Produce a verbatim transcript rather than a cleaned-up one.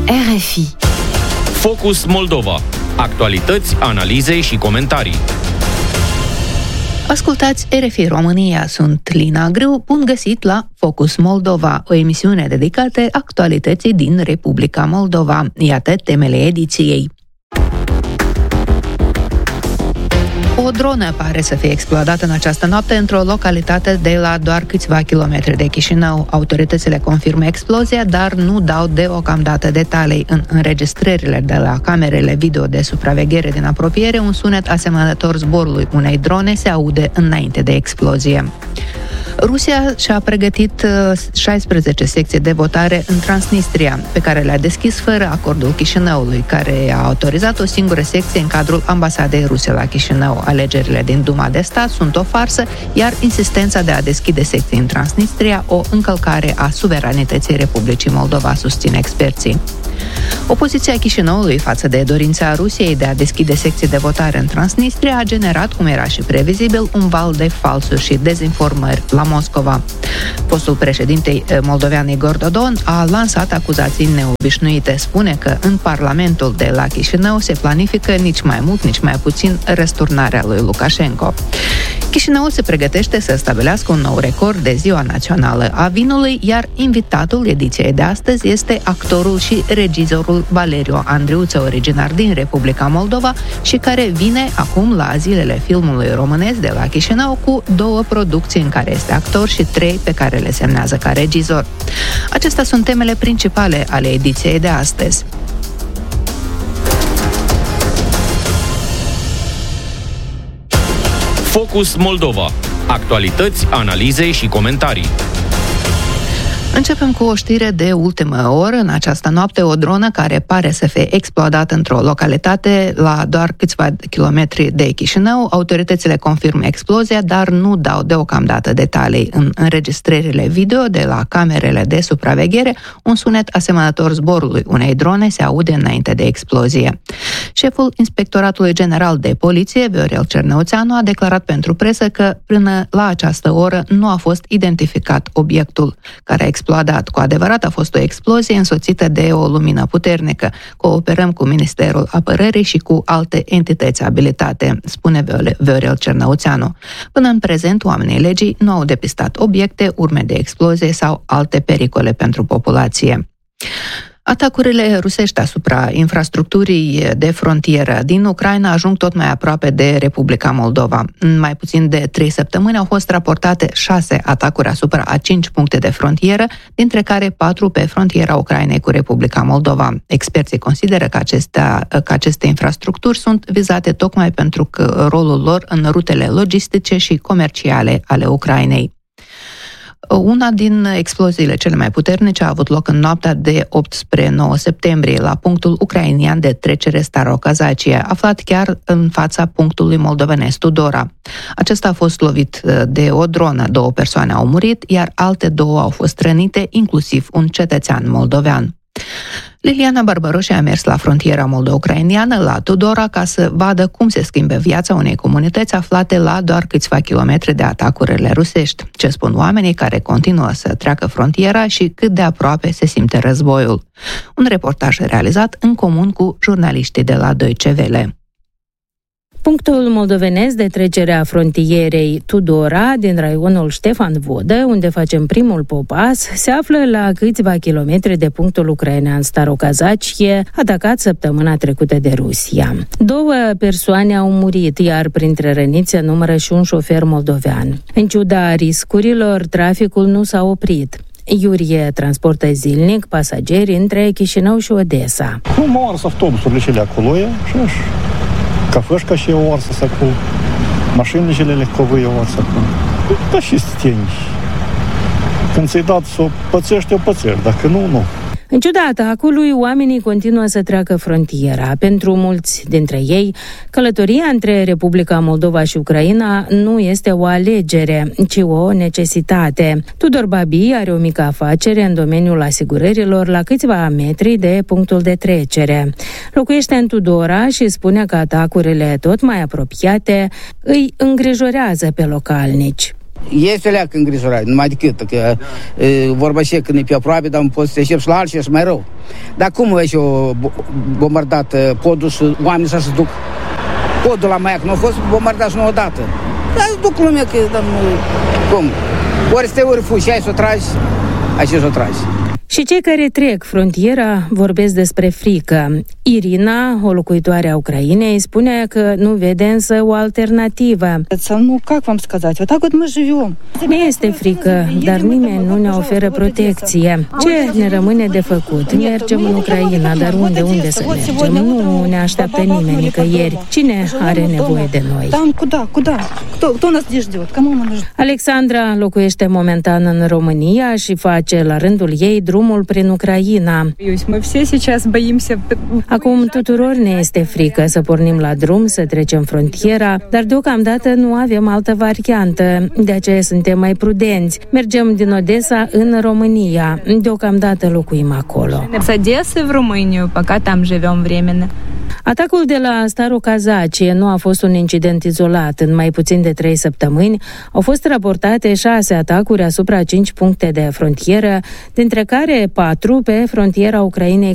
R F I. Focus Moldova. Actualități, analize și comentarii. Ascultați R F I România, sunt Lina Grâu, bun găsit la Focus Moldova, o emisiune dedicată actualității din Republica Moldova. Iată temele ediției. O dronă pare să fie explodată în această noapte într-o localitate de la doar câțiva kilometri de Chișinău. Autoritățile confirmă explozia, dar nu dau deocamdată detalii. În înregistrările de la camerele video de supraveghere din apropiere, un sunet asemănător zborului unei drone se aude înainte de explozie. Rusia și-a pregătit șaisprezece secții de votare în Transnistria, pe care le-a deschis fără acordul Chișinăului, care a autorizat o singură secție în cadrul ambasadei ruse la Chișinău. Alegerile din Duma de stat sunt o farsă, iar insistența de a deschide secții în Transnistria o încălcare a suveranității Republicii Moldova, susțin experții. Opoziția Chișinăului față de dorința Rusiei de a deschide secții de votare în Transnistria a generat, cum era și previzibil, un val de falsuri și dezinformări la Moscova. Fostul președinte moldovean Igor Dodon a lansat acuzații neobișnuite. Spune că în Parlamentul de la Chișinău se planifică nici mai mult, nici mai puțin răsturnarea lui Lukashenko. Chișinăul se pregătește să stabilească un nou record de Ziua Națională a Vinului, iar invitatul ediției de astăzi este actorul și regizorul Valeriu Andriuță, originar din Republica Moldova și care vine acum la zilele filmului românesc de la Chișinău cu două producții în care este actor și trei pe care le semnează ca regizor. Acestea sunt temele principale ale ediției de astăzi. Focus Moldova. Actualități, analize și comentarii. Începem cu o știre de ultimă oră. În această noapte, o dronă care pare să fie explodată într-o localitate la doar câțiva kilometri de Chișinău. Autoritățile confirmă explozia, dar nu dau deocamdată detalii. În înregistrările video de la camerele de supraveghere, un sunet asemănător zborului unei drone se aude înainte de explozie. Șeful Inspectoratului General de Poliție, Viorel Cernăuțeanu, a declarat pentru presă că până la această oră nu a fost identificat obiectul care a explodat. Cu adevărat a fost o explozie însoțită de o lumină puternică. Cooperăm cu Ministerul Apărării și cu alte entități abilitate, spune Viorel Cernăuțeanu. Până în prezent, oamenii legii nu au depistat obiecte, urme de explozie sau alte pericole pentru populație. Atacurile rusești asupra infrastructurii de frontieră din Ucraina ajung tot mai aproape de Republica Moldova. În mai puțin de trei săptămâni au fost raportate șase atacuri asupra a cinci puncte de frontieră, dintre care patru pe frontiera Ucrainei cu Republica Moldova. Experții consideră că, acestea, că aceste infrastructuri sunt vizate tocmai pentru că rolul lor în rutele logistice și comerciale ale Ucrainei. Una din exploziile cele mai puternice a avut loc în noaptea de opt spre nouă septembrie, la punctul ucrainian de trecere Starokazacie, aflat chiar în fața punctului moldovenesc Tudora. Acesta a fost lovit de o dronă, două persoane au murit, iar alte două au fost rănite, inclusiv un cetățean moldovean. Liliana Barbaroșe a mers la frontiera moldo-ucrainiană, la Tudora, ca să vadă cum se schimbă viața unei comunități aflate la doar câțiva kilometri de atacurile rusești. Ce spun oamenii care continuă să treacă frontiera și cât de aproape se simte războiul. Un reportaj realizat în comun cu jurnaliștii de la Deutsche Welle. Punctul moldovenesc de trecere a frontierei Tudora din raionul Ștefan Vodă, unde facem primul popas, se află la câțiva kilometri de punctul ucrainean Starokazacie, atacat săptămâna trecută de Rusia. Două persoane au murit, iar printre răniți se numără și un șofer moldovean. În ciuda riscurilor, traficul nu s-a oprit. Iurie transportă zilnic pasageri între Chișinău și Odessa. Nu mă ars autobusurile cele acolo, și кафешка ще у Арсасаку, машини жили легкові у Арсаку. Та ще стінь. Când ți-ai dat să o pățești, o pățești. Dacă nu, nu. În ciuda atacului, oamenii continuă să treacă frontiera. Pentru mulți dintre ei, călătoria între Republica Moldova și Ucraina nu este o alegere, ci o necesitate. Tudor Babi are o mică afacere în domeniul asigurărilor la câțiva metri de punctul de trecere. Locuiește în Tudora și spune că atacurile tot mai apropiate îi îngrijorează pe localnici. Este o leacă îngrijorare, numai decât că e, vorba și când e pe aproape, dar poți să te aștepți la altceva și mai rău. Dar cum vezi eu bombardat podul și oamenii să se duc? Podul la Maiac nu a fost bombardat și nu odată. Dar se duc lumea că, dar, cum? Ori să te ori fugi, hai să o tragi, hai să o tragi. Și cei care trec frontiera vorbesc despre frică. Irina, o locuitoare a Ucrainei, spune că nu vede însă o alternativă. Nu, как вам сказать? Вот так вот мы живем. Ne este frică, dar nimeni nu ne oferă protecție. Ce ne rămâne de făcut? Mergem în Ucraina, dar unde, unde să mergem? Nu ne așteaptă nimeni nicăieri. Cine are nevoie de noi? Куда, куда? Кто, кто нас здесь ждет? Кому мы нужны? Alexandra locuiește momentan în România și face la rândul ei drumul prin Ucraina. Мы все сейчас боимся. Acum tuturor ne este frică să pornim la drum, să trecem frontiera, dar deocamdată nu avem altă variantă. De aceea suntem mai prudenți. Mergem din Odessa în România. Deocamdată locuim acolo. С Одессы в Румынию, пока там живем временно. Atacul de la Starocazacie nu a fost un incident izolat. În mai puțin de trei săptămâni au fost raportate șase atacuri asupra cinci puncte de frontieră, dintre care patru pe frontiera Ucrainei